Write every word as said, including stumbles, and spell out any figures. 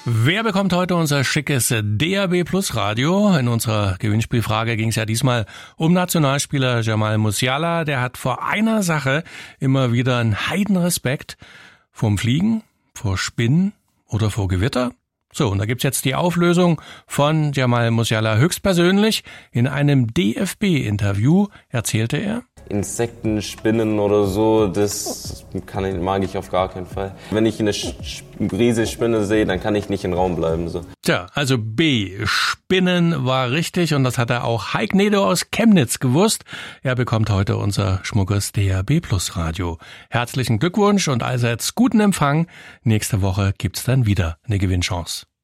Wer bekommt heute unser schickes D A B Plus Radio? In unserer Gewinnspielfrage ging es ja diesmal um Nationalspieler Jamal Musiala. Der hat vor einer Sache immer wieder einen Heidenrespekt: vorm Fliegen, vor Spinnen oder vor Gewitter. So, und da gibt's jetzt die Auflösung von Jamal Musiala höchstpersönlich. In einem D F B-Interview erzählte er: Insekten, Spinnen oder so, das kann ich, mag ich auf gar keinen Fall. Wenn ich eine riesige Spinne sehe, dann kann ich nicht im Raum bleiben. So. Tja, also B, Spinnen war richtig, und das hat er auch Heik Nedo aus Chemnitz gewusst. Er bekommt heute unser schmuckes D A B Plus Radio. Herzlichen Glückwunsch und allseits guten Empfang. Nächste Woche gibt's dann wieder eine Gewinnchance.